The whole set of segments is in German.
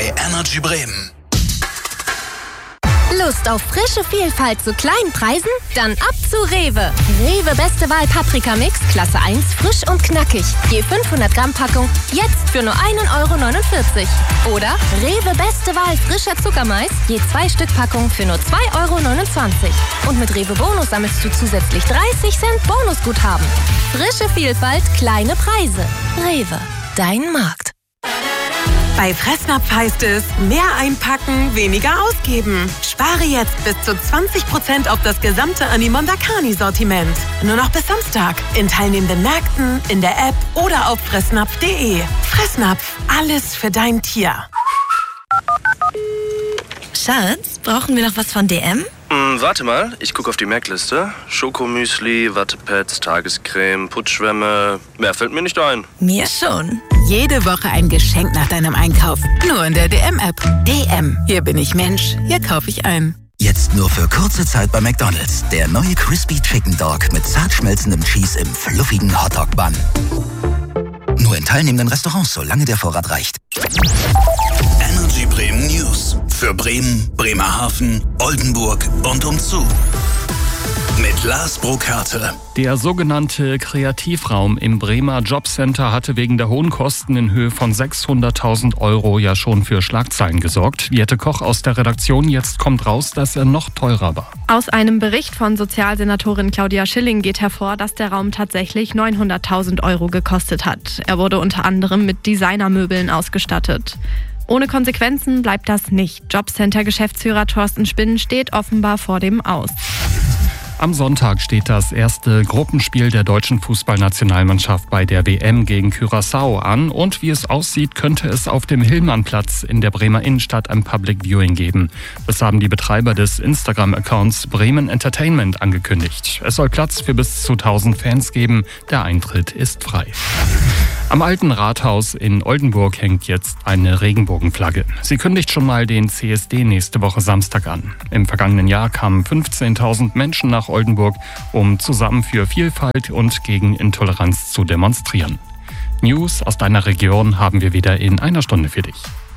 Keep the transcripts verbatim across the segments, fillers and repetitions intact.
bei Energy Bremen. Lust auf frische Vielfalt zu kleinen Preisen? Dann ab zu Rewe. Rewe Beste Wahl Paprika Mix, Klasse eins, frisch und knackig. Je fünfhundert Gramm Packung, jetzt für nur ein Euro neunundvierzig. Oder Rewe Beste Wahl frischer Zuckermais, je zwei Stück Packung für nur zwei Euro neunundzwanzig. Und mit Rewe Bonus sammelst du zusätzlich dreißig Cent Bonusguthaben. Frische Vielfalt, kleine Preise. Rewe, dein Markt. Bei Fressnapf heißt es, mehr einpacken, weniger ausgeben. Spare jetzt bis zu zwanzig Prozent auf das gesamte Animonda Carni-Sortiment. Nur noch bis Samstag. In teilnehmenden Märkten, in der App oder auf fressnapf punkt de. Fressnapf, alles für dein Tier. Schatz, brauchen wir noch was von D M? Mm, warte mal, ich gucke auf die Merkliste. Schokomüsli, Wattepads, Tagescreme, Putzschwämme. Mehr fällt mir nicht ein. Mir schon. Jede Woche ein Geschenk nach deinem Einkauf. Nur in der D M-App. D M. Hier bin ich Mensch. Hier kaufe ich ein. Jetzt nur für kurze Zeit bei McDonald's. Der neue Crispy Chicken Dog mit zart schmelzendem Cheese im fluffigen Hotdog-Bun. Nur in teilnehmenden Restaurants, solange der Vorrat reicht. Energy Bremen News. Für Bremen, Bremerhaven, Oldenburg und umzu. Mit Lars Burkhardt. Der sogenannte Kreativraum im Bremer Jobcenter hatte wegen der hohen Kosten in Höhe von sechshunderttausend Euro ja schon für Schlagzeilen gesorgt. Jette Koch aus der Redaktion, jetzt kommt raus, dass er noch teurer war. Aus einem Bericht von Sozialsenatorin Claudia Schilling geht hervor, dass der Raum tatsächlich neunhunderttausend Euro gekostet hat. Er wurde unter anderem mit Designermöbeln ausgestattet. Ohne Konsequenzen bleibt das nicht. Jobcenter-Geschäftsführer Thorsten Spinn steht offenbar vor dem Aus. Am Sonntag steht das erste Gruppenspiel der deutschen Fußballnationalmannschaft bei der W M gegen Curaçao an. Und wie es aussieht, könnte es auf dem Hillmannplatz in der Bremer Innenstadt ein Public Viewing geben. Das haben die Betreiber des Instagram-Accounts Bremen Entertainment angekündigt. Es soll Platz für bis zu tausend Fans geben. Der Eintritt ist frei. Am Alten Rathaus in Oldenburg hängt jetzt eine Regenbogenflagge. Sie kündigt schon mal den C S D nächste Woche Samstag an. Im vergangenen Jahr kamen fünfzehntausend Menschen nach Oldenburg, um zusammen für Vielfalt und gegen Intoleranz zu demonstrieren. News aus deiner Region haben wir wieder in einer Stunde für dich.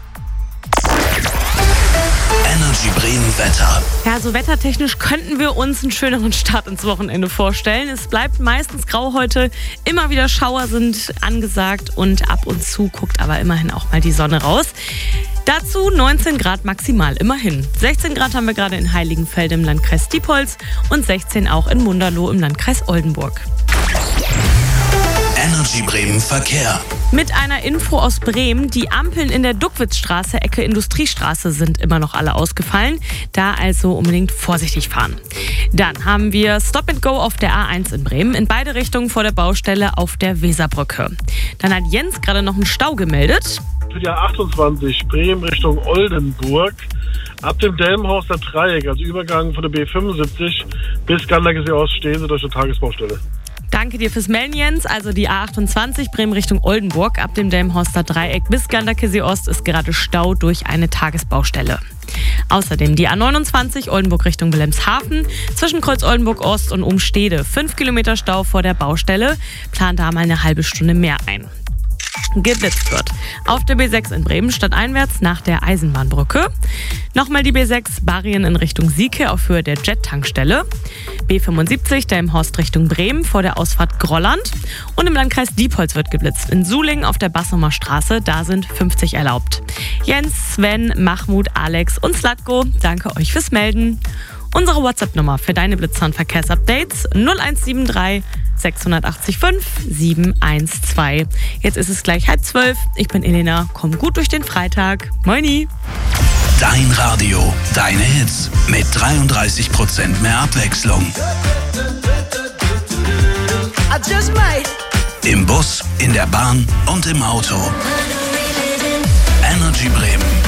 Energy Bremen Wetter. Ja, so wettertechnisch könnten wir uns einen schöneren Start ins Wochenende vorstellen. Es bleibt meistens grau heute, immer wieder Schauer sind angesagt und ab und zu guckt aber immerhin auch mal die Sonne raus. Dazu neunzehn Grad maximal, immerhin. sechzehn Grad haben wir gerade in Heiligenfeld im Landkreis Diepholz und sechzehn auch in Munderloh im Landkreis Oldenburg. Energy Bremen Verkehr. Mit einer Info aus Bremen. Die Ampeln in der Duckwitzstraße, Ecke Industriestraße, sind immer noch alle ausgefallen. Da also unbedingt vorsichtig fahren. Dann haben wir Stop and Go auf der A eins in Bremen. In beide Richtungen vor der Baustelle auf der Weserbrücke. Dann hat Jens gerade noch einen Stau gemeldet. Für die A achtundzwanzig Bremen Richtung Oldenburg. Ab dem Delmenhorster Dreieck, also Übergang von der B fünfundsiebzig bis Ganderkesee Ost, stehen Sie durch eine Tagesbaustelle. Danke dir fürs Melden, Jens. Also die A achtundzwanzig Bremen Richtung Oldenburg. Ab dem Delmenhorster Dreieck bis Ganderkesee Ost ist gerade Stau durch eine Tagesbaustelle. Außerdem die A neunundzwanzig Oldenburg Richtung Wilhelmshaven. Zwischen Kreuz Oldenburg Ost und Umstede. Fünf Kilometer Stau vor der Baustelle. Plant da mal eine halbe Stunde mehr ein. Geblitzt wird. Auf der B sechs in Bremen stadteinwärts nach der Eisenbahnbrücke. Nochmal die B sechs Barrien in Richtung Sieke auf Höhe der Jet-Tankstelle. B fünfundsiebzig Delmenhorst Richtung Bremen vor der Ausfahrt Grolland. Und im Landkreis Diepholz wird geblitzt. In Sulingen auf der Bassumer Straße, da sind fünfzig erlaubt. Jens, Sven, Mahmoud, Alex und Slatko, danke euch fürs Melden. Unsere WhatsApp-Nummer für deine Blitzer- und Verkehrsupdates null eins sieben drei sechs acht fünf sieben eins zwei. Jetzt ist es gleich halb zwölf. Ich bin Elena. Komm gut durch den Freitag. Moini. Dein Radio, deine Hits mit dreiunddreißig Prozent mehr Abwechslung. Im Bus, in der Bahn und im Auto. Energy Bremen.